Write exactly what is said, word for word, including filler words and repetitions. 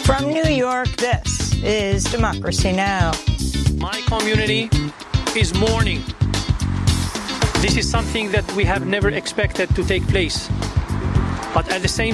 From New York, this is Democracy Now! My community is mourning. This is something that we have never expected to take place. But at the same